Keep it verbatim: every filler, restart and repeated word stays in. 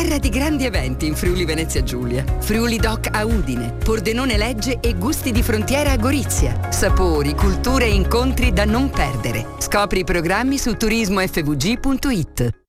terra di grandi eventi in Friuli Venezia Giulia. Friuli Doc a Udine, Pordenone Legge e Gusti di Frontiera a Gorizia. Sapori, culture e incontri da non perdere. Scopri i programmi su turismo f v g punto it.